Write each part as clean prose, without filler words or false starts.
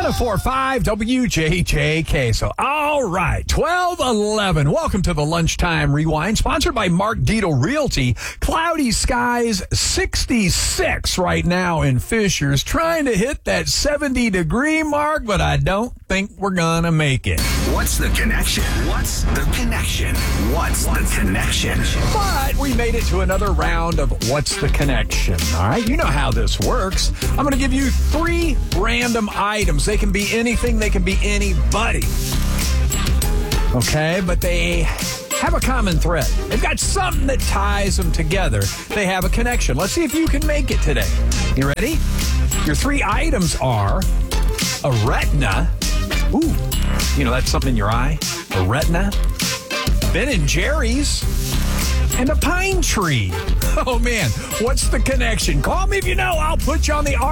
1045 WJJK. So, all right, 12:11. Welcome to the Lunchtime Rewind, sponsored by Mark Dietel Realty. Cloudy skies, 66 right now in Fishers. Trying to hit that 70-degree mark, but I don't think we're going to make it. What's the connection? What's the connection? What's the connection? But we made it to another round of What's the Connection? All right, you know how this works. I'm going to give you 3 random items. They can be anything, they can be anybody. Okay, but they have a common thread. They've got something that ties them together. They have a connection. Let's see if you can make it today. You ready? Your 3 items are a retina. Ooh, you know, that's something in your eye. A retina. Ben & Jerry's. And a pine tree. Oh, man, what's the connection? Call me if you know. I'll put you on the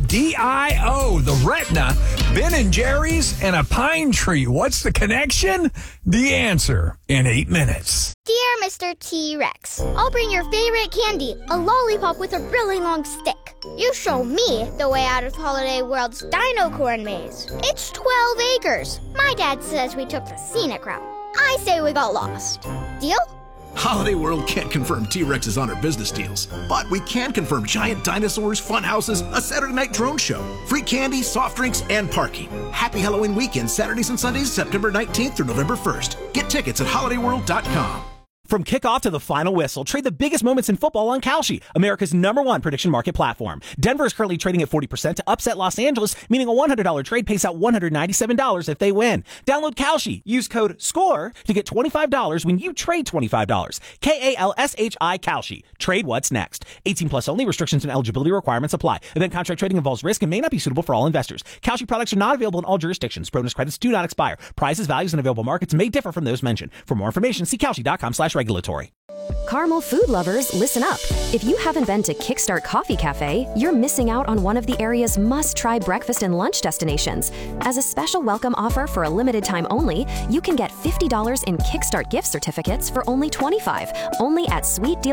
RADIO. The retina, Ben & Jerry's, and a pine tree. What's the connection? The answer in 8 minutes. Dear Mr. T-Rex, I'll bring your favorite candy, a lollipop with a really long stick. You show me the way out of Holiday World's Dino Corn Maze. It's 12 acres. My dad says we took the scenic route. I say we got lost. Deal? Holiday World can't confirm T-Rexes on our business deals, but we can confirm giant dinosaurs, fun houses, a Saturday night drone show, free candy, soft drinks, and parking. Happy Halloween weekend, Saturdays and Sundays, September 19th through November 1st. Get tickets at holidayworld.com. From kickoff to the final whistle, trade the biggest moments in football on Kalshi, America's #1 prediction market platform. Denver is currently trading at 40% to upset Los Angeles, meaning a $100 trade pays out $197 if they win. Download Kalshi. Use code SCORE to get $25 when you trade $25. KALSHI Kalshi. Trade what's next. 18 plus only. Restrictions and eligibility requirements apply. Event contract trading involves risk and may not be suitable for all investors. Kalshi products are not available in all jurisdictions. Bonus credits do not expire. Prices, values, and available markets may differ from those mentioned. For more information, see Kalshi.com/regulatory. Caramel food lovers, listen up. If you haven't been to Kickstart Coffee Cafe, you're missing out on one of the area's must-try breakfast and lunch destinations. As a special welcome offer for a limited time only, you can get $50 in Kickstart gift certificates for only $25, only at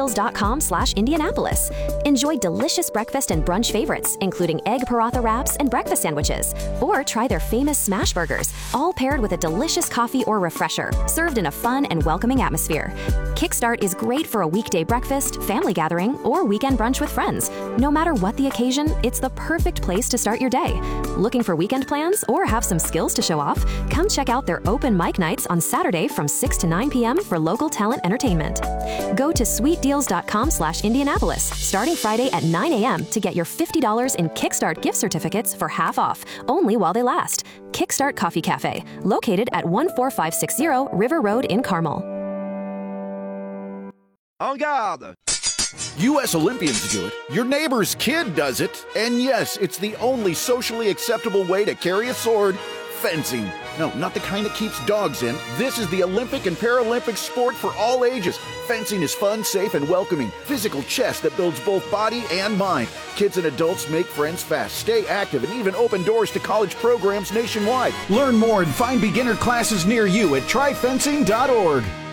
sweetdeals.com/Indianapolis. Enjoy delicious breakfast and brunch favorites, including egg paratha wraps and breakfast sandwiches. Or try their famous smash burgers, all paired with a delicious coffee or refresher, served in a fun and welcoming atmosphere. Kickstart is great for a weekday breakfast, family gathering, or weekend brunch with friends. No matter what the occasion, it's the perfect place to start your day. Looking for weekend plans or have some skills to show off? Come check out their open mic nights on Saturday from 6 to 9 p.m. for local talent entertainment. Go to sweetdeals.com/Indianapolis starting Friday at 9 a.m. to get your $50 in Kickstart gift certificates for half off, only while they last. Kickstart Coffee Cafe, located at 14560 River Road in Carmel. En garde! U.S. Olympians do it. Your neighbor's kid does it. And yes, it's the only socially acceptable way to carry a sword. Fencing. No, not the kind that keeps dogs in. This is the Olympic and Paralympic sport for all ages. Fencing is fun, safe, and welcoming. Physical chess that builds both body and mind. Kids and adults make friends fast, stay active, and even open doors to college programs nationwide. Learn more and find beginner classes near you at tryfencing.org.